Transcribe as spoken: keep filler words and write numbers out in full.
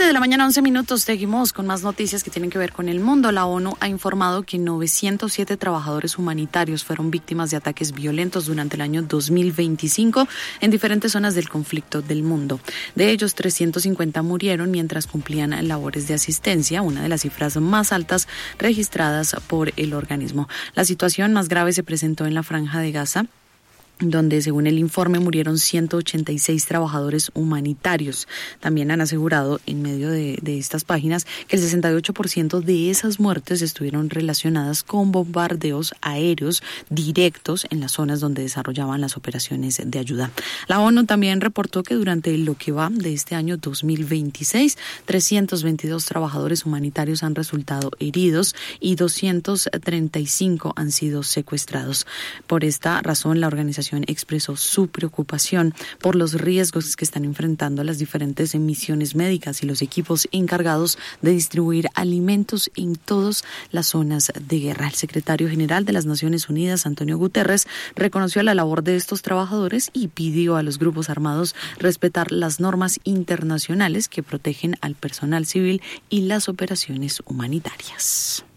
siete de la mañana, once minutos, seguimos con más noticias que tienen que ver con el mundo. La ONU ha informado que novecientos siete trabajadores humanitarios fueron víctimas de ataques violentos durante el año dos mil veinticinco en diferentes zonas del conflicto del mundo. De ellos, trescientos cincuenta murieron mientras cumplían labores de asistencia, una de las cifras más altas registradas por el organismo. La situación más grave se presentó en la Franja de Gaza, donde según el informe murieron ciento ochenta y seis trabajadores humanitarios. También han asegurado en medio de, de estas páginas que el sesenta y ocho por ciento de esas muertes estuvieron relacionadas con bombardeos aéreos directos en las zonas donde desarrollaban las operaciones de ayuda. La ONU también reportó que durante lo que va de este año dos mil veintiséis, trescientos veintidós trabajadores humanitarios han resultado heridos y doscientos treinta y cinco han sido secuestrados. Por esta razón, la organización expresó su preocupación por los riesgos que están enfrentando las diferentes misiones médicas y los equipos encargados de distribuir alimentos en todas las zonas de guerra. El secretario general de las Naciones Unidas, Antonio Guterres, reconoció la labor de estos trabajadores y pidió a los grupos armados respetar las normas internacionales que protegen al personal civil y las operaciones humanitarias.